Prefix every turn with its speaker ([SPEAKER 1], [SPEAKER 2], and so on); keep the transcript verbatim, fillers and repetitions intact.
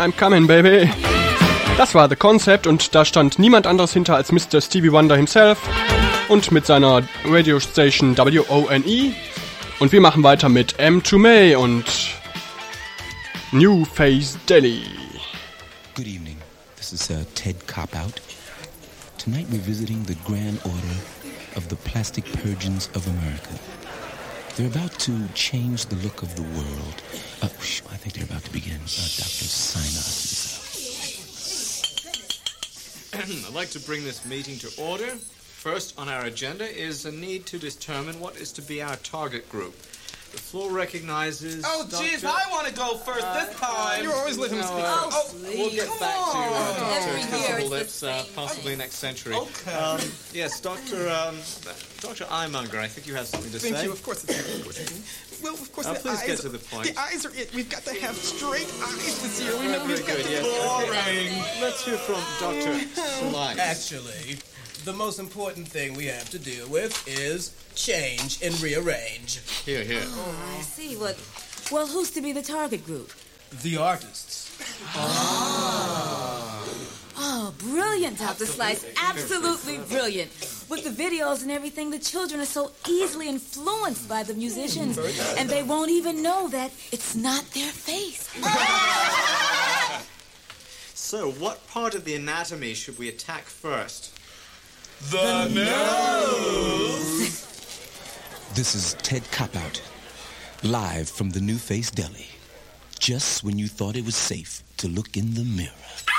[SPEAKER 1] I'm coming, baby. Das war The Concept und da stand niemand anderes hinter als Mister Stevie Wonder himself und mit seiner Radiostation W O N E. Und wir machen weiter mit M two May und New Face Delhi.
[SPEAKER 2] Good evening. This is uh, Ted Cop-Out. Tonight we're visiting the Grand Order of the Plastic Purgeons of America. They're about to change the look of the world. Uh, I think they're about to begin. Uh, Doctor Sinus.
[SPEAKER 3] I'd like to bring this meeting to order. First on our agenda is a need to determine what is to be our target group. The floor recognizes...
[SPEAKER 4] Oh, jeez, I want to go first uh, this time.
[SPEAKER 3] You're always letting me speak.
[SPEAKER 4] Oh,
[SPEAKER 3] oh, we'll get
[SPEAKER 4] come
[SPEAKER 3] back
[SPEAKER 4] on.
[SPEAKER 3] to uh, Doctor
[SPEAKER 4] Every
[SPEAKER 3] Kissable Lips, uh, possibly next century.
[SPEAKER 4] Okay.
[SPEAKER 3] Um, yes, Doctor Um, Doctor Eyemonger, I think you have something to
[SPEAKER 4] Thank
[SPEAKER 3] say.
[SPEAKER 4] Thank you, of course. It's well, of course,
[SPEAKER 3] uh,
[SPEAKER 4] the
[SPEAKER 3] please
[SPEAKER 4] eyes...
[SPEAKER 3] get to the point.
[SPEAKER 4] The eyes are it. We've got to have straight eyes this year. We
[SPEAKER 3] Uh,
[SPEAKER 4] know we've got
[SPEAKER 3] good,
[SPEAKER 4] to
[SPEAKER 3] yes.
[SPEAKER 4] boring.
[SPEAKER 3] Okay. Let's hear from Doctor Slice.
[SPEAKER 5] Actually, the most important thing we have to deal with is change and rearrange.
[SPEAKER 3] Here, here.
[SPEAKER 6] Oh, I see. What? Well, who's to be the target group?
[SPEAKER 5] The artists.
[SPEAKER 6] Oh, oh brilliant, Doctor Slice. Absolutely brilliant. With the videos and everything, the children are so easily influenced by the musicians, and they won't even know that it's not their face.
[SPEAKER 3] So, what part of the anatomy should we attack first?
[SPEAKER 4] The nose!
[SPEAKER 2] This is Ted Cop-Out, live from the New Face Deli. Just when you thought it was safe to look in the mirror.